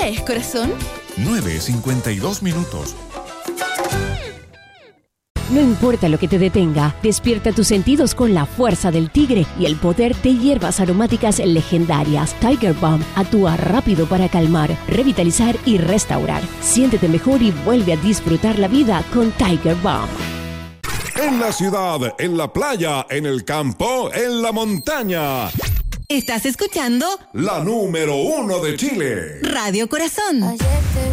hora es, corazón? 9:52. No importa lo que te detenga, despierta tus sentidos con la fuerza del tigre y el poder de hierbas aromáticas legendarias. Tiger Balm actúa rápido para calmar, revitalizar y restaurar. Siéntete mejor y vuelve a disfrutar la vida con Tiger Balm. En la ciudad, en la playa, en el campo, en la montaña. ¿Estás escuchando? La número 1 de Chile. Radio Corazón.